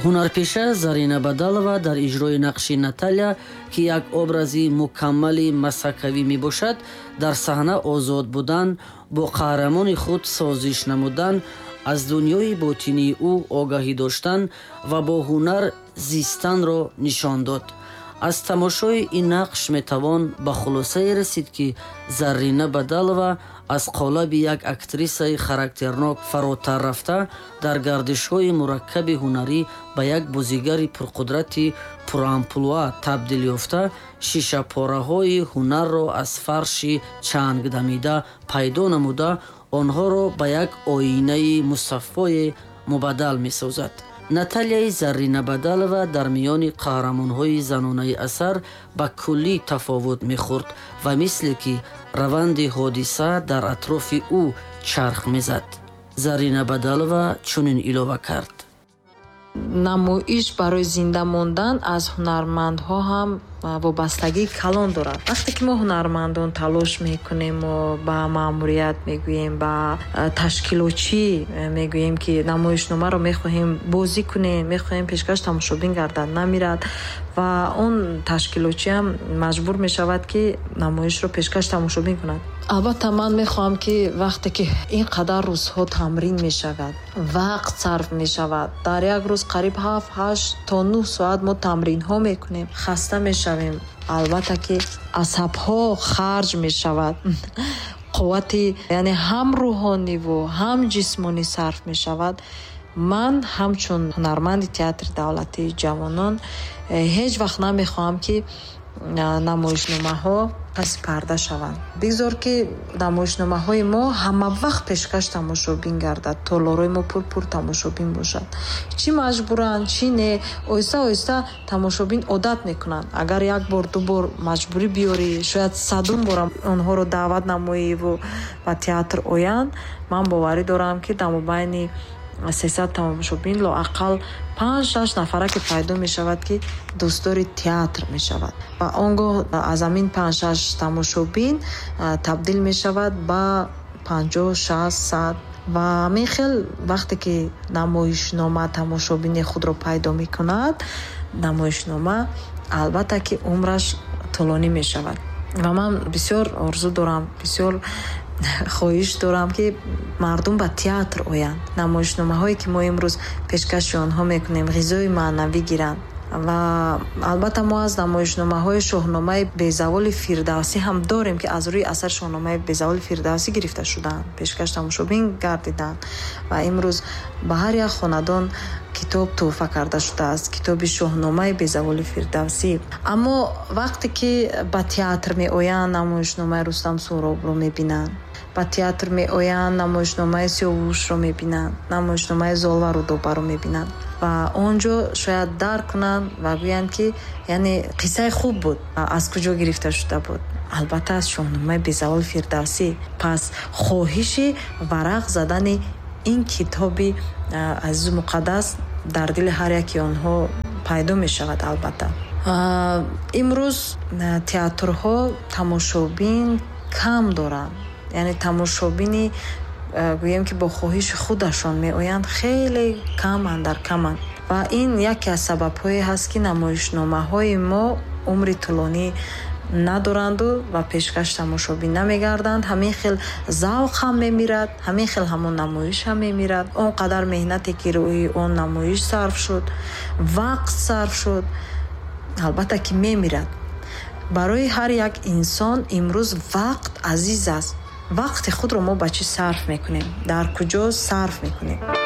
ҳунарпеша Зарина Бадалова дар иҷрои нақши Наталья, ки як образи мукаммали масакавӣ мебошад, дар саҳна озод будан, бо қаҳрамони худ созиш намудан, аз дунёи ботинии ӯ огаҳӣ доштан ва бо ҳунар зистанро нишон дод. аз тамошои ин нақш метавон ба хулосае расид, ки Зарина Бадалова аз қолаби як актрисаи характернок фаротар рафта, дар гардишҳои мураккаби ҳунарӣ ба як бозигари пурқудрати пурамплуа табдил ёфта, шишапораҳои ҳунарро аз фарши чанг дамида пайдо намуда, онҳоро ба як оинаи мусаффое мубаддал месозад. Натальяи Зарина Бадалова дар миёни қаҳрамонҳои занонаи асар ба куллӣ тафовут мехӯрд ва мисле ки раванди ҳодиса дар атрофи ӯ чарх мезад. Зарина Бадалова чунин илова кард: намоиш барои зинда мондан аз ҳунармандҳо ҳам вобастагии калон дорад. вақте ки мо ҳунармандон талош мекунем, ба маъмурият мегӯем, ба ташкилотчӣ мегӯем ки намоишномаро мехоҳем бозӣ кунем, мехоҳем пешкаш тамошобин гардад намирад ва он ташкилотчӣ ҳам маҷбур мешавад ки намоишро пешкаш тамошобин кунад. албатта ман мехоҳам ки вақте ки ин қадар рӯзҳо тамрин мешавад, вақт сарф мешавад, дар як рӯз қариб 7-8 то 9 соат мо тамринҳо мекунем, хаста мешавем, албатта ки асабҳо харҷ мешавад, қуввати яъне ҳам рӯҳониву ҳам ҷисмонӣ сарф мешавад. ман ҳамчун ҳунарманди театри давлатии ҷавонон ҳеҷ вақт намехоҳам ки намоишномаҳо паси парда шаванд. бигзор ки намоишномаҳои мо ҳама вақт пешкаш тамошобин гардад, толораи мо пур тамошобин бошад. чӣ маҷбуранд, чӣ не, оҳиста оҳиста тамошобин одат мекунанд. агар як бор ду бор маҷбурӣ биёрӣ, шояд 100 борам онҳоро даъват намоиву ба театр оянд, ман боварӣ дорам ки дамобайни 300 тамошобин лоақал 5-6 нафара ки пайдо мешавад ки дӯстдори театр мешавад ва он гоҳ аз амин 5-6 тамошобин табдил мешавад ба 50-60 ва ҳамин хел вақте ки намоишнома тамошобини худро пайдо мекунад, намоишнома албатта ки умраш тӯлонӣ мешавад. ва ман бисёр орзу дорам, бисёр хоҳиш дорам ки мардум ба театр оянд. намоишномаҳое ки мо имрӯз пешкаши онҳо мекунем ғизои маънавӣ гиранд ва албатта мо аз намоишномаҳои шоҳномаи Безаволи Фирдавсӣ ҳам дорем ки аз рӯи асар шоҳномаи Безаволи Фирдавсӣ гирифта шуданд, пешкаш тамошобин гардиданд ва имрӯз ба ҳар як хонадон китоб тӯҳфа карда шудааст, китоби шоҳномаи Безаволи Фирдавсӣ. аммо вақте ки ба театр меоянд, намоишномаи Рустам Сӯҳробро мебинанд, ба театр меоянд, намоишномаи Сиёвушро мебинанд, намоишномаи Золвару Добаро мебинанд ва онҷо шояд дарк кунанд ва гӯянд ки яъне қиссаи хуб буд, аз куҷо гирифта шуда буд. албатта аз шоҳномаи Безаволи Фирдавсӣ. пас хоҳиши варақ задани ин китоби азизу муқаддас дар дили ҳар яки онҳо пайдо мешавад. албатта имрӯз театрҳо тамошобин кам доранд, яъне тамошобини гӯем ки бо хоҳиши худашон меоянд хеле каманд, дар каманд ва ин яке аз сабабҳое ҳаст ки намоишномаҳои мо умри тӯлонӣ надоранду ва пешкаш тамошобин намегарданд. ҳамин хел завқ ҳам мемирад, ҳамин хел ҳамон намоиш ҳам мемирад. он қадар меҳнате ки рӯи он намоиш сарф шуд, вақт сарф шуд, албатта ки мемирад. барои ҳар як инсон имрӯз вақт азиз аст. вақти худро мо ба чӣ сарф мекунем, дар куҷо сарф мекунем?